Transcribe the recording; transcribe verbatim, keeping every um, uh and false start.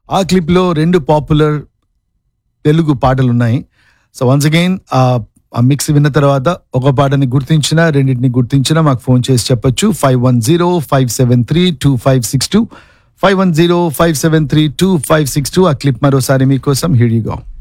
ఆ క్లిప్లో రెండు పాపులర్ తెలుగు పాటలు ఉన్నాయి. సో వన్స్ అగైన్ ఆ మిక్స్ విన్న తర్వాత ఒక పాటని గుర్తించిన, రెండింటిని గుర్తించిన మాకు ఫోన్ చేసి చెప్పొచ్చు. Five one zero five seven three two five six two five one zero five seven three two five six two. ఆ క్లిప్ మరోసారి మీకోసం. Here you go.